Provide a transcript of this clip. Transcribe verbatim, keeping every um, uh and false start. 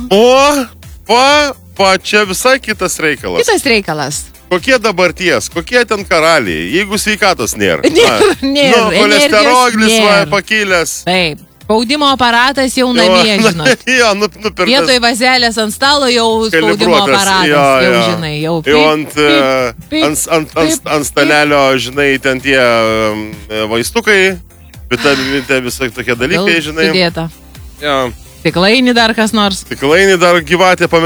O, pa, pa, čia visai kitas reikalas. Kitas reikalas. Kokie dabarties, kokie ten karaliai, jeigu sveikatos nėra. Nėra, nėra. Nu, cholesteroglis va, pakilęs. Taip. Spaudimo aparatas jau namie, žinot. Jo, nu, nupirktas. Vietoj vazelės ant stalo jau spaudimo aparatas. Jo, jau, jo. žinai, jau. Jau ant, pip, pip, ant, ant, ant, ant stalelio, žinai, ten tie vaistukai, vitaminai, visai tokie dalykai, žinai. Sudėta. Jo. Stiklainį dar kas nors. Stiklainį dar gyvatė pamiršta.